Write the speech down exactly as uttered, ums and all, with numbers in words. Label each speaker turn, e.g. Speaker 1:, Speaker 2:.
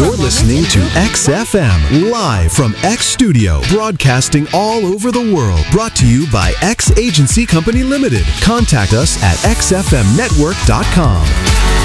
Speaker 1: You're listening to X F M, live from X Studio, broadcasting all over the world. Brought to you by X Agency Company Limited. Contact us at x f m network dot com.